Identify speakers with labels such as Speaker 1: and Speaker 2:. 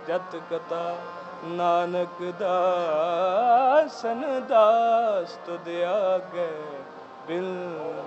Speaker 1: ਜਤ ਕਥਾ ਨਾਨਕ ਦਾਸਨ ਦਾਸ ਤੁਧ ਆਗੇ ਬਿਨ